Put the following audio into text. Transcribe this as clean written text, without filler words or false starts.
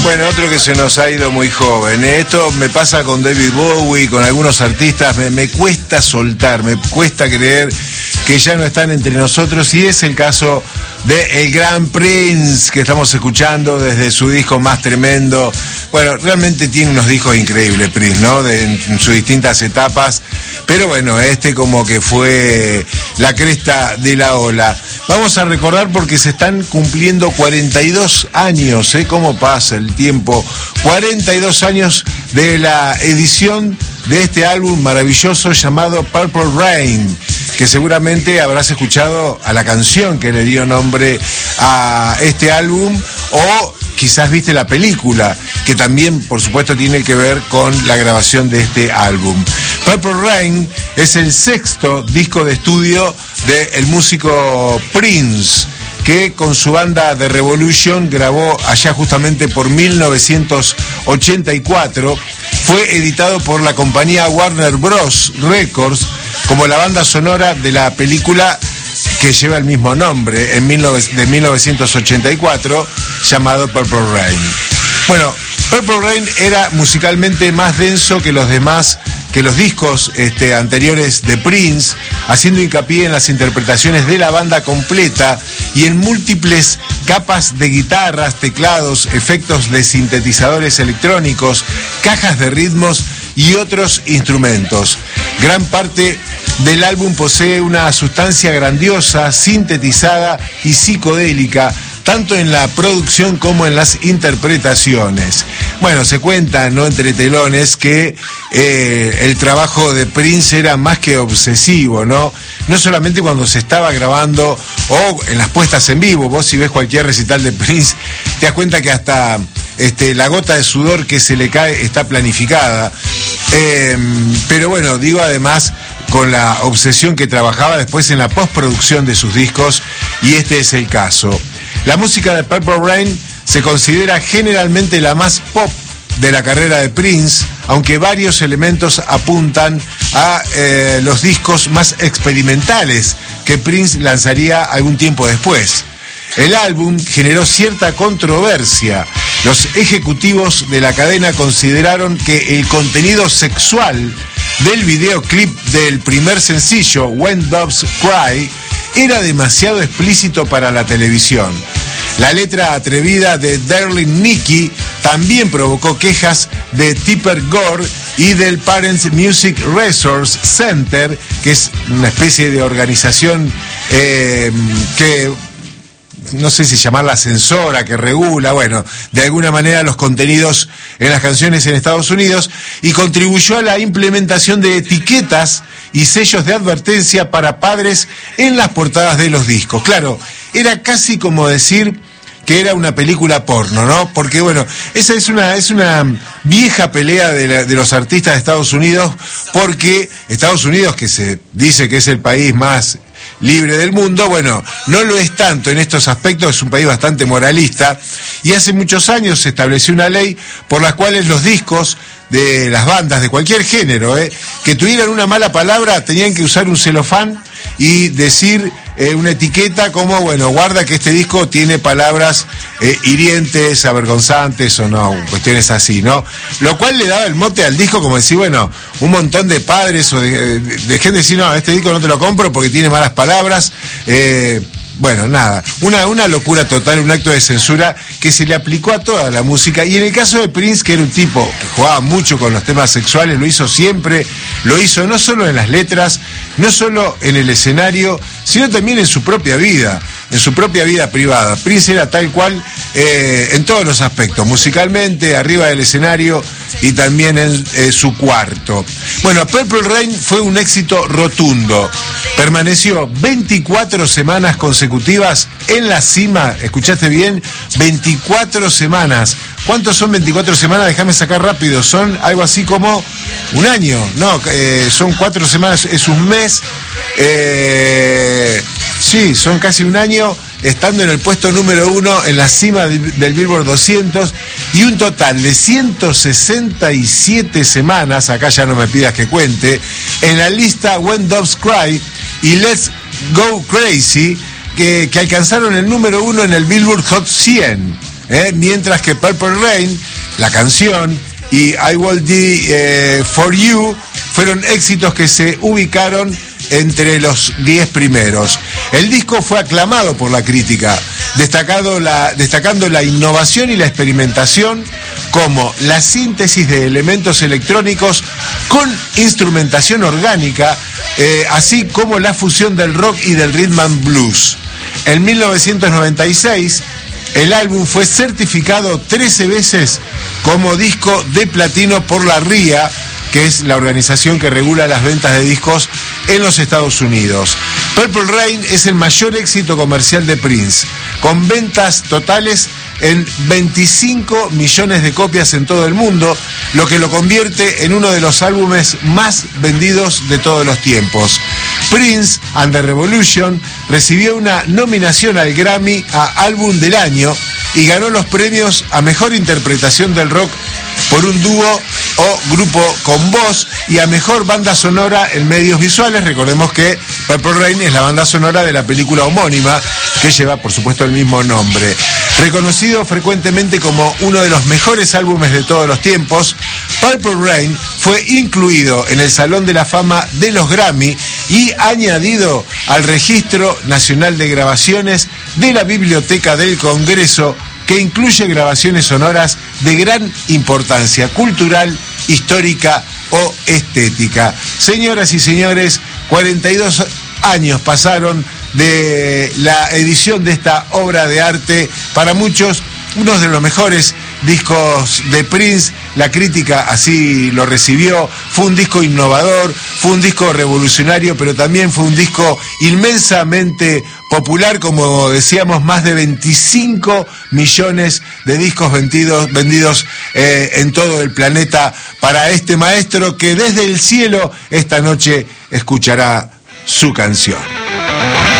Bueno, otro que se nos ha ido muy joven. Esto me pasa con David Bowie, con algunos artistas. Me cuesta soltar, me cuesta creer que ya no están entre nosotros. Y es el caso de el gran Prince, que estamos escuchando desde su disco más tremendo. Bueno, realmente tiene unos discos increíbles, Prince, ¿no? En sus distintas etapas. Pero bueno, este como que fue la cresta de la ola. Vamos a recordar porque se están cumpliendo 42 años, ¿eh? ¿Cómo pasa el tiempo? 42 años de la edición de este álbum maravilloso llamado Purple Rain, que seguramente habrás escuchado a la canción que le dio nombre a este álbum, o quizás viste la película, que también, por supuesto, tiene que ver con la grabación de este álbum. Purple Rain es el sexto disco de estudio del músico Prince, que con su banda The Revolution grabó allá justamente por 1984. Fue editado por la compañía Warner Bros. Records como la banda sonora de la película que lleva el mismo nombre de 1984, llamado Purple Rain. Bueno, Purple Rain era musicalmente más denso que los demás, que los discos anteriores de Prince, haciendo hincapié en las interpretaciones de la banda completa y en múltiples capas de guitarras, teclados, efectos de sintetizadores electrónicos, cajas de ritmos y otros instrumentos. Gran parte del álbum posee una sustancia grandiosa, sintetizada y psicodélica, tanto en la producción como en las interpretaciones. Bueno, se cuenta, ¿no?, entre telones, que el trabajo de Prince era más que obsesivo, ¿no? No solamente cuando se estaba grabando o en las puestas en vivo. Vos, si ves cualquier recital de Prince, te das cuenta que hasta la gota de sudor que se le cae está planificada. Pero bueno, digo, además, con la obsesión que trabajaba después en la postproducción de sus discos, y este es el caso. La música de Purple Rain se considera generalmente la más pop de la carrera de Prince, aunque varios elementos apuntan a los discos más experimentales que Prince lanzaría algún tiempo después. El álbum generó cierta controversia. Los ejecutivos de la cadena consideraron que el contenido sexual del videoclip del primer sencillo, When Doves Cry, era demasiado explícito para la televisión. La letra atrevida de Darling Nikki también provocó quejas de Tipper Gore y del Parents Music Resource Center, que es una especie de organización que no sé si llamarla censora, que regula, bueno, de alguna manera los contenidos en las canciones en Estados Unidos, y contribuyó a la implementación de etiquetas y sellos de advertencia para padres en las portadas de los discos. Claro, era casi como decir que era una película porno, ¿no? Porque, bueno, esa es una vieja pelea de los artistas de Estados Unidos, porque Estados Unidos, que se dice que es el país más libre del mundo, bueno, no lo es tanto en estos aspectos, es un país bastante moralista, y hace muchos años se estableció una ley por la cual los discos de las bandas de cualquier género, que tuvieran una mala palabra, tenían que usar un celofán y decir una etiqueta como, bueno, guarda que este disco tiene palabras hirientes, avergonzantes o no, cuestiones así, ¿no? Lo cual le daba el mote al disco, como decir, bueno, un montón de padres o de gente decir, no, este disco no te lo compro porque tiene malas palabras. Bueno, nada, una locura total, un acto de censura que se le aplicó a toda la música. Y en el caso de Prince, que era un tipo que jugaba mucho con los temas sexuales, lo hizo siempre, lo hizo no solo en las letras, no solo en el escenario, sino también en su propia vida privada. Prince era tal cual en todos los aspectos, musicalmente, arriba del escenario y también en su cuarto. Bueno, Purple Rain fue un éxito rotundo. Permaneció 24 semanas consecutivas en la cima. ¿Escuchaste bien? 24 semanas. ¿Cuántos son 24 semanas? Déjame sacar rápido. Son algo así como un año. No, son 4 semanas, es un mes. Sí, son casi un año estando en el puesto número 1 en la cima del Billboard 200, y un total de 167 semanas, acá ya no me pidas que cuente, en la lista When Doves Cry y Let's Go Crazy, que alcanzaron el número 1 en el Billboard Hot 100. mientras que Purple Rain, la canción, y I Will Die For You fueron éxitos que se ubicaron entre los 10 primeros. El disco fue aclamado por la crítica, destacando la innovación y la experimentación, como la síntesis de elementos electrónicos con instrumentación orgánica, así como la fusión del rock y del rhythm and blues. En 1996, el álbum fue certificado 13 veces como disco de platino por la RIA, que es la organización que regula las ventas de discos en los Estados Unidos. Purple Rain es el mayor éxito comercial de Prince, con ventas totales en 25 millones de copias en todo el mundo, lo que lo convierte en uno de los álbumes más vendidos de todos los tiempos. Prince and the Revolution recibió una nominación al Grammy a Álbum del Año y ganó los premios a Mejor Interpretación del Rock por un dúo o grupo con voz y a Mejor Banda Sonora en Medios Visuales. Recordemos que Purple Rain es la banda sonora de la película homónima, que lleva por supuesto el mismo nombre. Reconocido frecuentemente como uno de los mejores álbumes de todos los tiempos, Purple Rain fue incluido en el Salón de la Fama de los Grammy y añadido al Registro Nacional de Grabaciones de la Biblioteca del Congreso, que incluye grabaciones sonoras de gran importancia cultural, histórica o estética. Señoras y señores, 42 años pasaron de la edición de esta obra de arte, para muchos uno de los mejores discos de Prince. La crítica así lo recibió. Fue un disco innovador, fue un disco revolucionario, pero también fue un disco inmensamente popular, como decíamos, más de 25 millones de discos vendidos en todo el planeta para este maestro que desde el cielo esta noche escuchará su canción.